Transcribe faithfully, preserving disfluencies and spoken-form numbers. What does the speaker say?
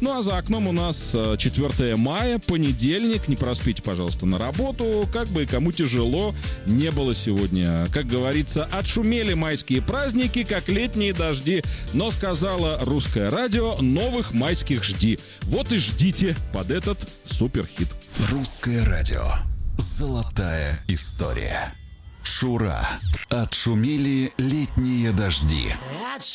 Ну а за окном у нас четвёртое мая, понедельник. Не проспите, пожалуйста, на работу. Как бы и кому тяжело не было сегодня. Как говорится, отшумели майские праздники, как летние дожди. Но сказала русское радио: новых майских жди. Вот и ждите под этот суперхит. Русское радио. Золотая история. Шура. Отшумели летние дожди.